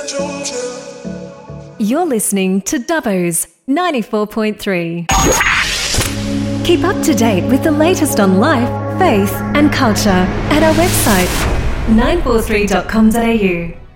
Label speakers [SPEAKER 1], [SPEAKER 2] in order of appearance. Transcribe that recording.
[SPEAKER 1] You're listening to Dubbo's 94.3. Keep up to date with the latest on life, faith and culture at our website 943.com.au.